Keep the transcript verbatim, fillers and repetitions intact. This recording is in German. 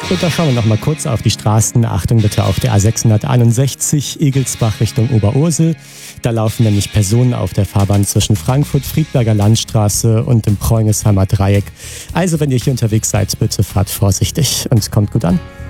Und da schauen wir noch mal kurz auf die Straßen. Achtung bitte auf der A sechshunderteinundsechzig Egelsbach Richtung Oberursel. Da laufen nämlich Personen auf der Fahrbahn zwischen Frankfurt, Friedberger Landstraße und dem Preungesheimer Dreieck. Also wenn ihr hier unterwegs seid, bitte fahrt vorsichtig und kommt gut an.